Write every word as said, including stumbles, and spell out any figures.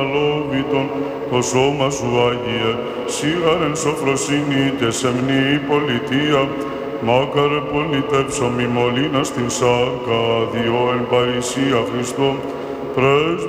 αλόβητον το σώμα σου Άγιε, σίγαρεν σοφροσύνη τε σεμνή πολιτεία, μάκαρε πολιτεύσομη μολύνα στην σάρκα, διό εν παρησία Χριστό, πρέσβη